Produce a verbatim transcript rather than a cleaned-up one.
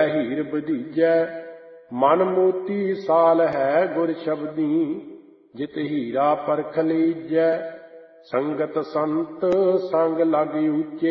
ਹੀਰ ਬਧੀਜੈ। ਮਨ ਮੋਤੀ ਸਾਲ ਹੈ ਗੁਰ ਸ਼ਬਦੀ, ਜਿਤ ਹੀਰਾ ਪਰਖ ਲੀਜੈ। ਸੰਗਤ ਸੰਤ ਸੰਗ ਲਗ ਊਚੇ,